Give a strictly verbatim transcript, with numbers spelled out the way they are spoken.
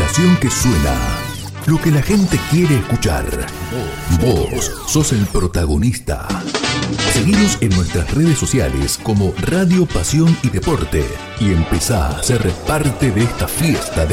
estación que suena lo que la gente quiere escuchar. Vos sos el protagonista. Seguinos en nuestras redes sociales como Radio Pasión y Deporte y empezá a ser parte de esta fiesta de